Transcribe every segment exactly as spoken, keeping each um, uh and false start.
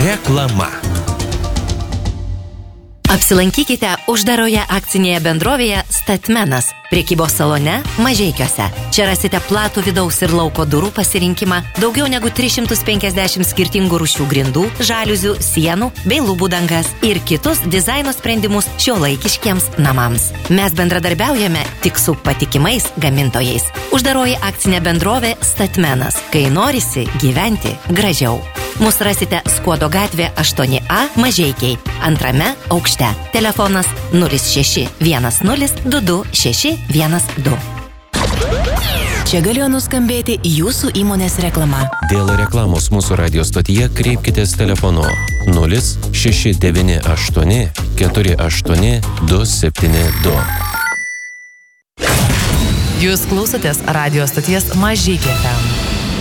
Reklama. Apsilankykite uždaroje akcinėje bendrovėje Statmenas, prekybos salone Mažeikiuose. Čia rasite platų vidaus ir lauko durų pasirinkimą, daugiau negu tris šimtus penkiasdešimt skirtingų rūšių grindų, žaliuzių, sienų bei lubų dangas ir kitus dizaino sprendimus šiuolaikiškiems namams. Mes bendradarbiaujame tik su patikimais gamintojais. Uždaroji akcinė bendrovė Statmenas, kai norisi gyventi gražiau. Mus rasite Skuodo gatvė aštuoni A Mažeikiai, antrame aukšte. Telefonas nulis šeši vienas nulis du du šeši vienas du. Čia galėjo nuskambėti jūsų įmonės reklama. Dėl reklamos mūsų radio stotyje kreipkitės telefonu nulis šeši devyni aštuoni keturi aštuoni du septyni du. Jūs klausotės radio stoties Mažeikiai F M.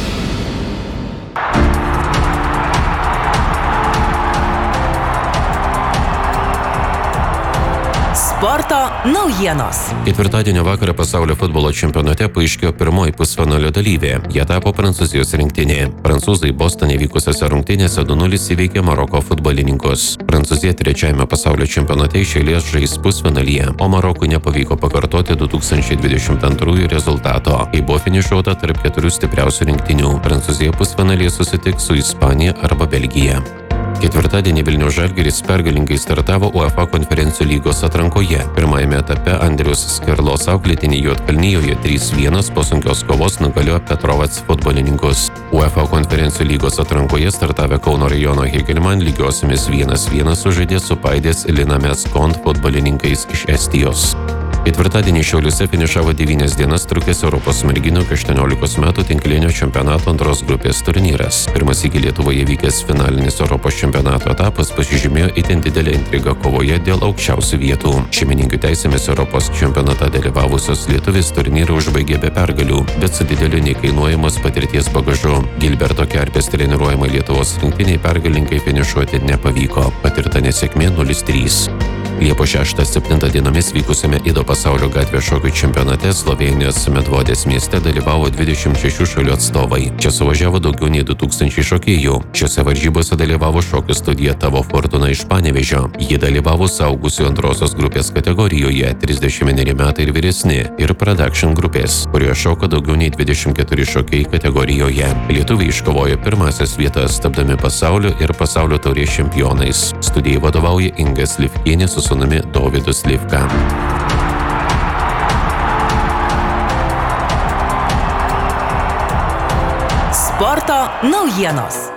Sporto naujienos. Ketvirtadienio vakarą pasaulio futbolo čempionate paaiškėjo pirmoji pusfinalio dalyvė. Jie tapo Prancūzijos rinktinė. Prancūzai Bostone vykusiose rungtynėse du nulis įveikė Maroko futbolininkus. Prancūzija trečiajame pasaulio čempionate iš eilės žais pusfinalyje, o Marokui nepavyko pakartoti du tūkstančiai dvidešimt antrųjų rezultato, kai buvo finišuota tarp keturių stipriausių rinktinių. Prancūzija pusfinalyje susitiks su Ispanija arba Belgija. Ketvirtadienį Vilniaus Žalgiris pergalingai startavo UEFA konferencijų lygos atrankoje. Pirmajame etape Andriaus Skerlos auklėtiniai Juodkalnijoje trys vienas po sunkios kovos nugalėjo Petrovac futbolininkus. UEFA konferencijų lygos atrankoje startavę Kauno rajono Hegelman lygiosiamis vienas vienas sužaidė su Paidės Linames Kont futbolininkais iš Estijos. Ketvirtadienį Šiauliuose finišavo devynias dienas trukęs Europos merginų iki aštuoniolikos metų tinklinio čempionato antros grupės turnyras. Pirmas iki Lietuvoje vykęs finalinis Europos čempionato etapas pasižymėjo itin didelę intrigą kovoje dėl aukščiausių vietų. Šeimininkų teisėmis Europos čempionate dalyvavusios lietuvės turnyrą užbaigė be pergalių, bet su dideliu nekainuojamos patirties bagažu. Gilberto Kerpės treniruojamai Lietuvos rinktiniai pergalinkai finišuoti nepavyko. Patirta nesėkmė nulis trys. Liepos šeštą septintą dienomis vykusiame Ido pasaulio gatvės šokių čempionate Slovėnijos Medvodės mieste dalyvavo dvidešimt šešių šalių atstovai. Čia suvažiavo daugiau nei du tūkstančiai šokėjų. Šiose varžybose dalyvavo šokių studija Tavo Fortuna iš Panevėžio. Ji dalyvavo suaugusių antrosios grupės kategorijoje trisdešimt vieneri metai ir vyresni ir production grupės, kurioje šoka daugiau nei dvidešimt keturi šokėjai kategorijoje. Lietuviai iškovojo pirmasias vietas, tapdami pasaulio ir pasaulio taurės čempionais. Studijai vadovauja Inga Slivkienė su sūnumi Dovydu Slivka. Sporto naujienos.